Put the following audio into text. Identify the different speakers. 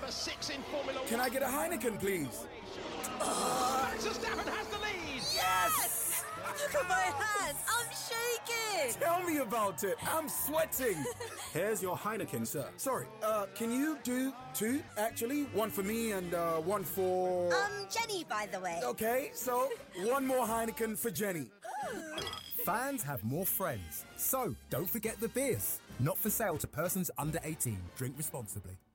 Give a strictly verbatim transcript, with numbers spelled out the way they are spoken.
Speaker 1: number six in Formula One.
Speaker 2: Can I get a Heineken, please?
Speaker 1: Max Verstappen has the lead.
Speaker 2: Yes!
Speaker 3: Look at my hands. I'm shaking.
Speaker 2: Tell me about it. I'm sweating. Here's your Heineken, sir. Sorry, uh, can you do two, actually? One for me and uh, one for...
Speaker 3: Um, Jenny, by the way.
Speaker 2: Okay, so one more Heineken for Jenny.
Speaker 4: Fans have more friends. So, don't forget the beers. Not for sale to persons under eighteen. Drink responsibly.